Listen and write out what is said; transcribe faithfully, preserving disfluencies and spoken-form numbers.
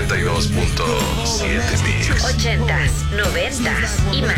noventa y dos punto siete Mix. Ochentas, noventas y más.